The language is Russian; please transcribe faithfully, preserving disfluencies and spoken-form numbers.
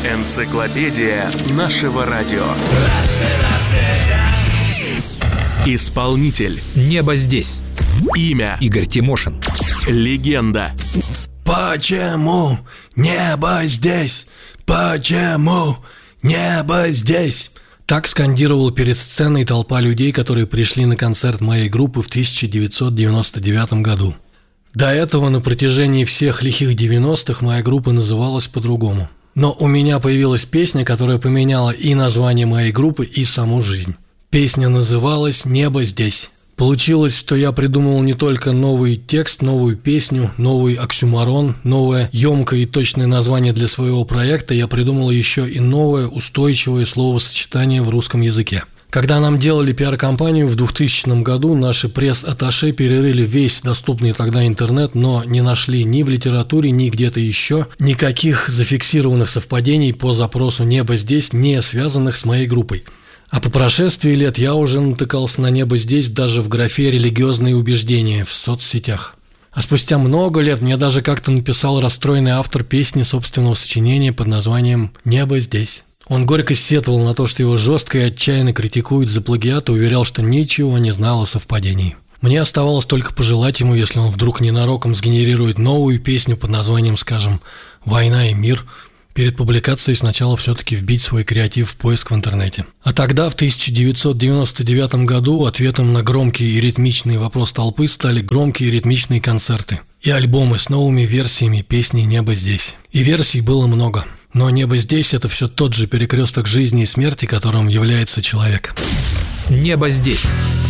Энциклопедия нашего радио. Исполнитель. Небо здесь. Имя. Игорь Тимошин. Легенда. Почему небо здесь? Почему небо здесь? Так скандировал перед сценой толпа людей, которые пришли на концерт моей группы в тысяча девятьсот девяносто девятом году. До этого на протяжении всех лихих девяностых моя группа называлась по-другому. Но у меня появилась песня, которая поменяла и название моей группы, и саму жизнь. Песня называлась «Небо здесь». Получилось, что я придумал не только новый текст, новую песню, новый оксюморон, новое ёмкое и точное название для своего проекта, я придумал еще и новое устойчивое словосочетание в русском языке. Когда нам делали пиар-компанию в двухтысячном году, наши пресс-атташе перерыли весь доступный тогда интернет, но не нашли ни в литературе, ни где-то еще никаких зафиксированных совпадений по запросу «Небо здесь», не связанных с моей группой. А по прошествии лет я уже натыкался на «Небо здесь» даже в графе «Религиозные убеждения» в соцсетях. А спустя много лет мне даже как-то написал расстроенный автор песни собственного сочинения под названием «Небо здесь». Он горько сетовал на то, что его жестко и отчаянно критикуют за плагиат, и уверял, что ничего не знал о совпадении. Мне оставалось только пожелать ему, если он вдруг ненароком сгенерирует новую песню под названием, скажем, «Война и мир», перед публикацией сначала все-таки вбить свой креатив в поиск в интернете. А тогда, в тысяча девятьсот девяносто девятом году, ответом на громкий и ритмичный вопрос толпы стали громкие и ритмичные концерты и альбомы с новыми версиями песни «Небо здесь». И версий было много. Но «Небо здесь» — это все тот же перекресток жизни и смерти, которым является человек. Небо здесь.